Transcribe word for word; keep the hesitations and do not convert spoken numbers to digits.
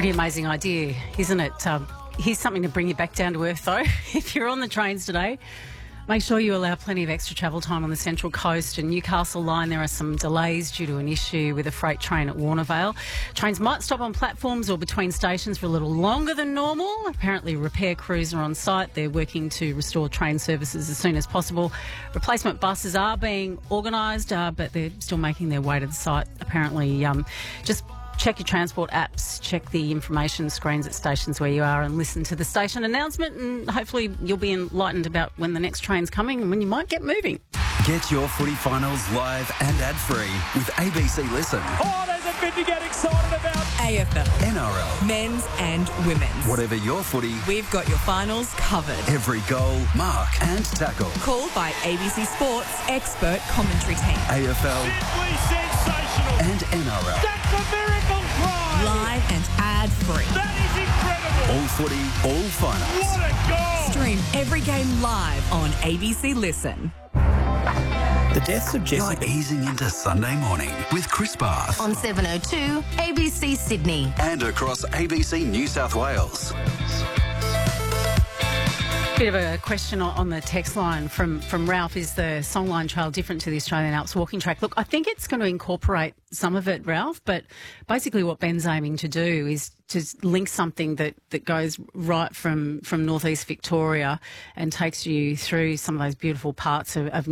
Pretty amazing idea, isn't it? Um, here's something to bring you back down to earth, though. If you're on the trains today, make sure you allow plenty of extra travel time on the Central Coast and Newcastle line. There are some delays due to an issue with a freight train at Warnervale. Trains might stop on platforms or between stations for a little longer than normal. Apparently repair crews are on site. They're working to restore train services as soon as possible. Replacement buses are being organised, uh, but they're still making their way to the site. Apparently um, just check your transport apps, check the information screens at stations where you are and listen to the station announcement, and hopefully you'll be enlightened about when the next train's coming and when you might get moving. Get your footy finals live and ad-free with A B C Listen. Oh, there's a bit to get excited about. A F L, N R L, men's and women's. whatever your footy, We've got your finals covered. every goal, mark and tackle. Called by A B C Sports expert commentary team. A F L Simply sensational. and N R L. That's a miracle try. Live and ad-free. That is incredible. All footy, all finals. What a goal. Stream every game live on A B C Listen. The deaths of You're Jessica. easing into Sunday morning with Chris Bath on seven oh two A B C Sydney. and across A B C New South Wales. Bit of a question on- on the text line from, from Ralph. Is the Songline Trail different to the Australian Alps walking track? Look, I think it's going to incorporate some of it, Ralph, but basically what Ben's aiming to do is to link something that, that goes right from, from northeast Victoria and takes you through some of those beautiful parts of, of